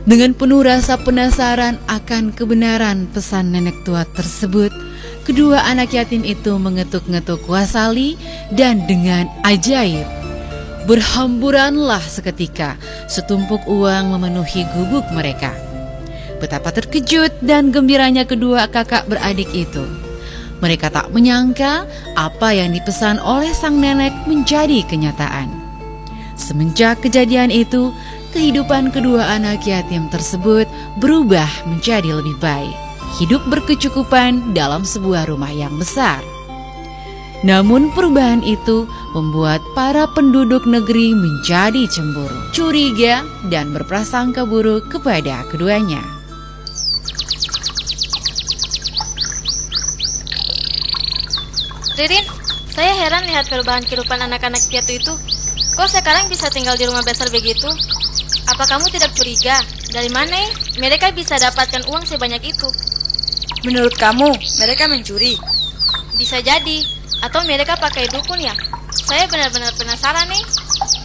Dengan penuh rasa penasaran akan kebenaran pesan nenek tua tersebut, kedua anak yatim itu mengetuk-ngetuk kuasali dan dengan ajaib, berhamburanlah seketika setumpuk uang memenuhi gubuk mereka. Betapa terkejut dan gembiranya kedua kakak beradik itu. Mereka tak menyangka apa yang dipesan oleh sang nenek menjadi kenyataan. Semenjak kejadian itu, kehidupan kedua anak yatim tersebut berubah menjadi lebih baik. Hidup berkecukupan dalam sebuah rumah yang besar. Namun perubahan itu membuat para penduduk negeri menjadi cemburu, curiga, dan berprasangka buruk kepada keduanya. Ririn, saya heran lihat perubahan kehidupan anak-anak piatu itu. Kok sekarang bisa tinggal di rumah besar begitu? Apa kamu tidak curiga? Dari mana mereka bisa dapatkan uang sebanyak itu? Menurut kamu, mereka mencuri? Bisa jadi. Atau mereka pakai dukun ya? Saya benar-benar penasaran nih.